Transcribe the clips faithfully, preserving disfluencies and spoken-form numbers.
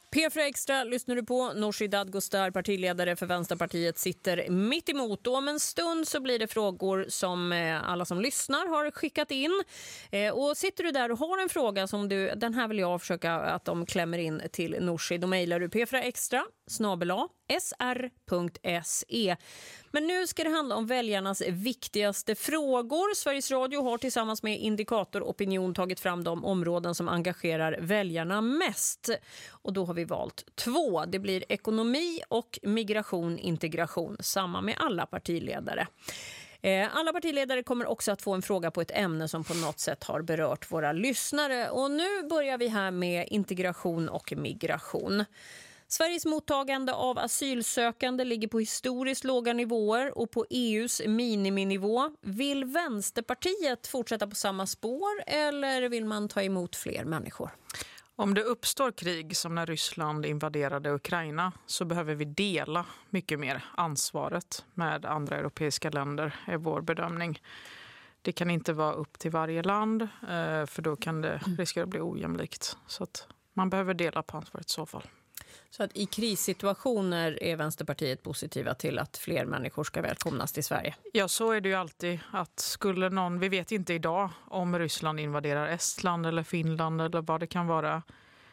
P fyra Extra lyssnar du på. Nooshi Dadgostar, partiledare för Vänsterpartiet, sitter mitt emot. Om en stund så blir det frågor som alla som lyssnar har skickat in. Och sitter du där och har en fråga som du, den här vill jag försöka att de klämmer in till Nooshi, då mejlar du p fyra extra snabel-a s r punkt s e. Men nu ska det handla om väljarnas viktigaste frågor. Sveriges Radio har tillsammans med Indikator Opinion tagit fram de områden som engagerar väljarna mest. Och då har vi valt två. Det blir ekonomi och migration, integration. Samma med alla partiledare. Alla partiledare kommer också att få en fråga på ett ämne som på något sätt har berört våra lyssnare. Och nu börjar vi här med integration och migration. Sveriges mottagande av asylsökande ligger på historiskt låga nivåer och på E U:s miniminivå. Vill Vänsterpartiet fortsätta på samma spår eller vill man ta emot fler människor? Om det uppstår krig som när Ryssland invaderade Ukraina så behöver vi dela mycket mer ansvaret med andra europeiska länder, är vår bedömning. Det kan inte vara upp till varje land för då kan det riskera att bli ojämlikt. Så att man behöver dela på ansvaret i så fall. Så att i krissituationer är Vänsterpartiet positiva till att fler människor ska välkomnas till Sverige? Ja, så är det ju alltid. Att skulle någon, vi vet inte idag om Ryssland invaderar Estland eller Finland eller vad det kan vara.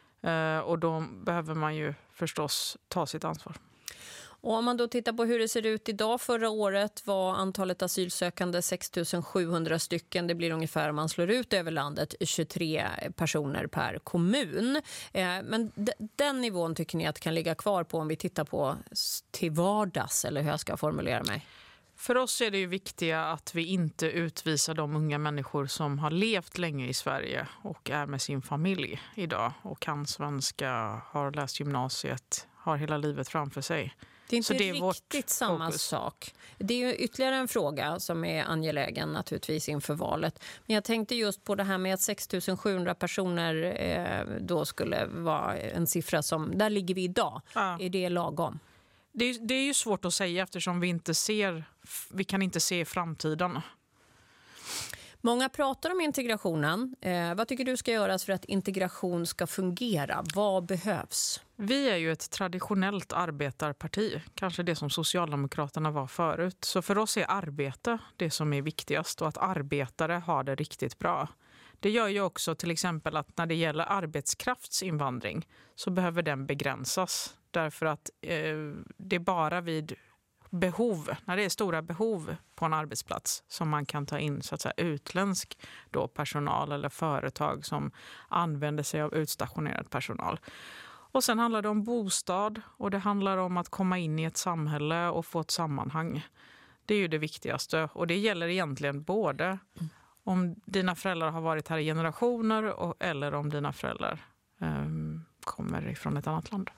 Och då behöver man ju förstås ta sitt ansvar. Och om man då tittar på hur det ser ut idag, förra året var antalet asylsökande sex tusen sjuhundra stycken. Det blir ungefär, om man slår ut över landet, tjugotre personer per kommun. Men d- den nivån tycker ni att kan ligga kvar på om vi tittar på till vardags, eller hur jag ska formulera mig? För oss är det ju viktiga att vi inte utvisar de unga människor som har levt länge i Sverige och är med sin familj idag och kan svenska, har läst gymnasiet, har hela livet framför sig. Det är inte Så det är riktigt samma fokus. sak. Det är ju ytterligare en fråga som är angelägen naturligtvis inför valet. Men jag tänkte just på det här med att sex tusen sjuhundra personer eh, då skulle vara en siffra som, där ligger vi idag. Ja. Är det lagom? Det är, det är ju svårt att säga eftersom vi inte ser, vi kan inte se framtiden. Många pratar om integrationen. Eh, vad tycker du ska göras för att integration ska fungera? Vad behövs? Vi är ju ett traditionellt arbetarparti. Kanske det som Socialdemokraterna var förut. Så för oss är arbete det som är viktigast och att arbetare har det riktigt bra. Det gör ju också till exempel att när det gäller arbetskraftsinvandring så behöver den begränsas. Därför att eh, det är bara vid behov, när det är stora behov på en arbetsplats som man kan ta in så att säga utländsk då personal eller företag som använder sig av utstationerad personal. Och sen handlar det om bostad och det handlar om att komma in i ett samhälle och få ett sammanhang. Det är ju det viktigaste och det gäller egentligen både om dina föräldrar har varit här i generationer och, eller om dina föräldrar um, kommer ifrån ett annat land.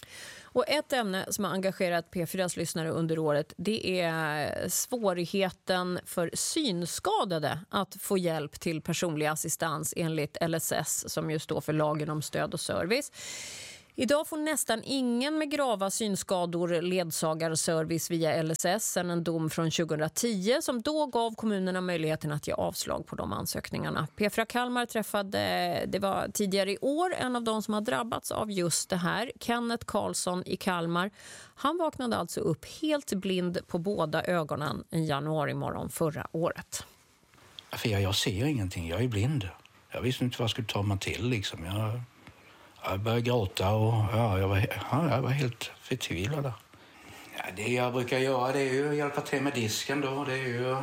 Och ett ämne som har engagerat P fyras lyssnare under året, det är svårigheten för synskadade att få hjälp till personlig assistans enligt L S S, som ju står för lagen om stöd och service. Idag får nästan ingen med grava synskador ledsagarservice via L S S än en dom från tjugohundratio som då gav kommunerna möjligheten att ge avslag på de ansökningarna. P fyra Kalmar träffade, det var tidigare i år, en av de som har drabbats av just det här, Kenneth Karlsson i Kalmar. Han vaknade alltså upp helt blind på båda ögonen en januari morgon förra året. För jag, jag ser ingenting, jag är blind. Jag visste inte vad jag skulle ta mig till liksom. Jag... Jag började gråta och ja, jag, var, ja, jag var helt förtvivlad. Ja, det jag brukar göra det är ju att hjälpa till med disken då. Det är ju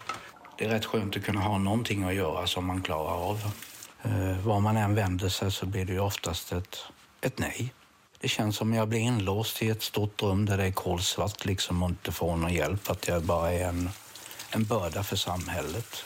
det är rätt skönt att kunna ha någonting att göra som man klarar av. Eh, var man än vänder sig så blir det ju oftast ett, ett nej. Det känns som jag blir inlåst i ett stort rum där det är kolsvart liksom och inte får någon hjälp. Att jag bara är en, en börda för samhället.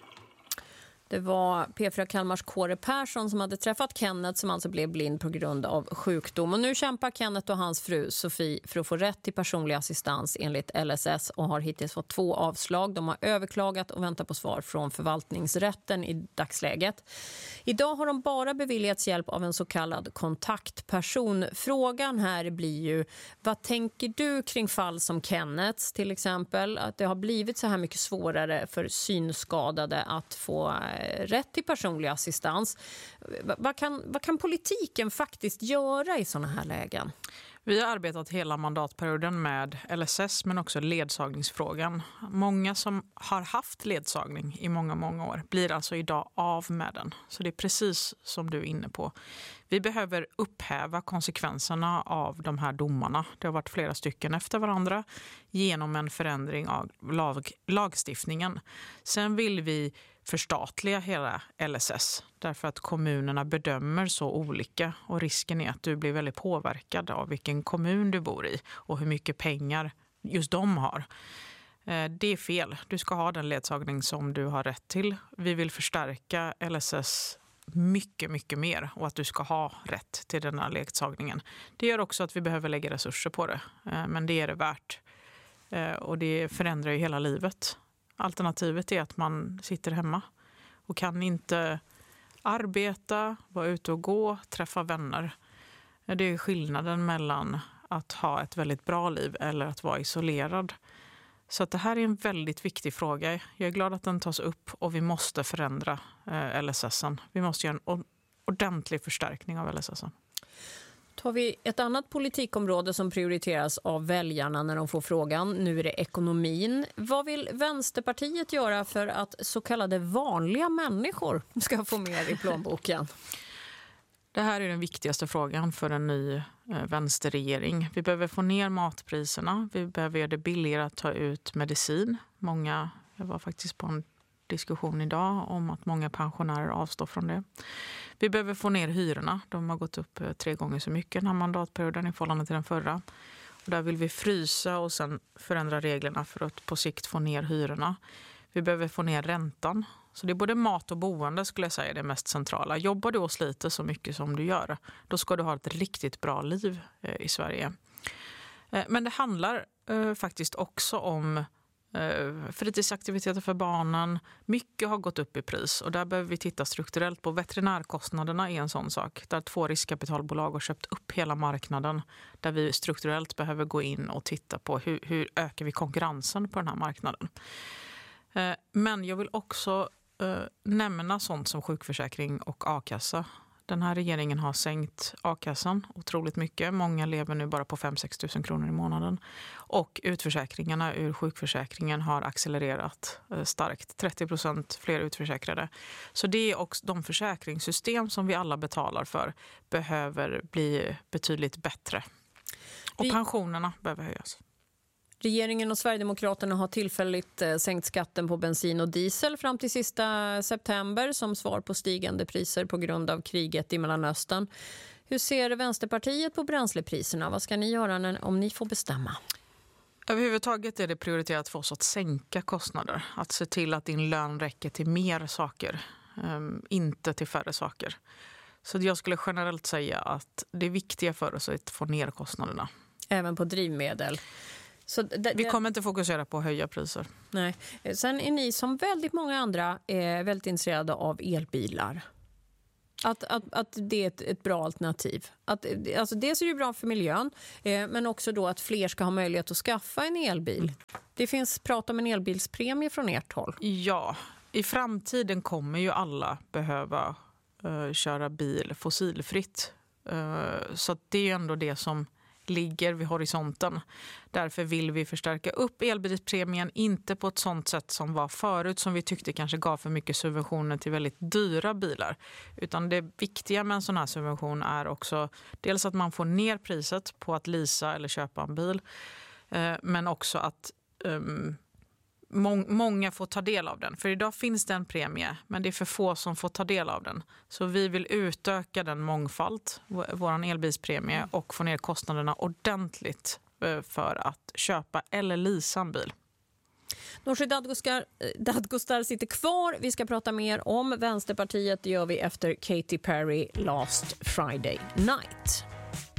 Det var P fyra Kalmars Kåre Persson som hade träffat Kenneth som alltså blev blind på grund av sjukdom. Och nu kämpar Kenneth och hans fru Sofie för att få rätt till personlig assistans enligt L S S och har hittills fått två avslag. De har överklagat och väntar på svar från förvaltningsrätten i dagsläget. Idag har de bara beviljats hjälp av en så kallad kontaktperson. Frågan här blir ju, vad tänker du kring fall som Kenneths till exempel? Att det har blivit så här mycket svårare för synskadade att få rätt till personlig assistans. Vad kan, vad kan politiken faktiskt göra i sådana här lägen? Vi har arbetat hela mandatperioden med L S S men också ledsagningsfrågan. Många som har haft ledsagning i många, många år blir alltså idag av med den. Så det är precis som du är inne på. Vi behöver upphäva konsekvenserna av de här domarna. Det har varit flera stycken efter varandra genom en förändring av lag, lagstiftningen. Sen vill vi förstatliga hela L S S därför att kommunerna bedömer så olika och risken är att du blir väldigt påverkad av vilken kommun du bor i och hur mycket pengar just de har. Det är fel. Du ska ha den ledsagning som du har rätt till. Vi vill förstärka L S S mycket, mycket mer och att du ska ha rätt till den här ledsagningen. Det gör också att vi behöver lägga resurser på det, men det är det värt och det förändrar ju hela livet. Alternativet är att man sitter hemma och kan inte arbeta, vara ute och gå, träffa vänner. Det är skillnaden mellan att ha ett väldigt bra liv eller att vara isolerad. Så att det här är en väldigt viktig fråga. Jag är glad att den tas upp och vi måste förändra L S S-en. Vi måste göra en ordentlig förstärkning av L S S-en. Tar vi ett annat politikområde som prioriteras av väljarna när de får frågan. Nu är det ekonomin. Vad vill Vänsterpartiet göra för att så kallade vanliga människor ska få mer i plånboken? Det här är den viktigaste frågan för en ny vänsterregering. Vi behöver få ner matpriserna. Vi behöver göra det billigare att ta ut medicin. Många, jag var faktiskt på en diskussion idag om att många pensionärer avstår från det. Vi behöver få ner hyrorna. De har gått upp tre gånger så mycket den här mandatperioden i förhållande till den förra. Och där vill vi frysa och sen förändra reglerna för att på sikt få ner hyrorna. Vi behöver få ner räntan. Så det är både mat och boende skulle jag säga det mest centrala. Jobbar du och sliter så mycket som du gör, då ska du ha ett riktigt bra liv i Sverige. Men det handlar faktiskt också om fritidsaktiviteter för barnen. Mycket har gått upp i pris och där behöver vi titta strukturellt på. Veterinärkostnaderna är en sån sak. Där två riskkapitalbolag har köpt upp hela marknaden. Där vi strukturellt behöver gå in och titta på hur, hur ökar vi konkurrensen på den här marknaden. Men jag vill också nämna sånt som sjukförsäkring och a-kassa. Den här regeringen har sänkt a-kassan otroligt mycket. Många lever nu bara på fem till sex tusen kronor i månaden. Och utförsäkringarna ur sjukförsäkringen har accelererat starkt. trettio procent fler utförsäkrade. Så det är också de försäkringssystem som vi alla betalar för behöver bli betydligt bättre. Och pensionerna behöver höjas. Regeringen och Sverigedemokraterna har tillfälligt sänkt skatten på bensin och diesel fram till sista september som svar på stigande priser på grund av kriget i Mellanöstern. Hur ser Vänsterpartiet på bränslepriserna? Vad ska ni göra när, om ni får bestämma? Överhuvudtaget är det prioriterat för oss att sänka kostnader. Att se till att din lön räcker till mer saker, um, inte till färre saker. Så jag skulle generellt säga att det är viktigt för oss att få ner kostnaderna. Även på drivmedel? Så det, vi kommer inte fokusera på att höja priser. Nej. Sen är ni som väldigt många andra är väldigt intresserade av elbilar. Att, att, att det är ett, ett bra alternativ. Att, alltså dels är det bra för miljön eh, men också då att fler ska ha möjlighet att skaffa en elbil. Mm. Det finns prat om en elbilspremie från ert håll. Ja, i framtiden kommer ju alla behöva uh, köra bil fossilfritt. Uh, så det är ju ändå det som ligger vid horisonten. Därför vill vi förstärka upp elbilspremien, inte på ett sånt sätt som var förut som vi tyckte kanske gav för mycket subventioner till väldigt dyra bilar. Utan det viktiga med en sån här subvention är också dels att man får ner priset på att leasa eller köpa en bil, eh, men också att um, må- många får ta del av den. För idag finns det en premie, men det är för få som får ta del av den. Så vi vill utöka den mångfald, vår elbilspremie, och få ner kostnaderna ordentligt för att köpa eller leasa en bil. Nooshi Dadgostar, Dadgostar sitter kvar. Vi ska prata mer om Vänsterpartiet. Det gör vi efter Katy Perry Last Friday Night.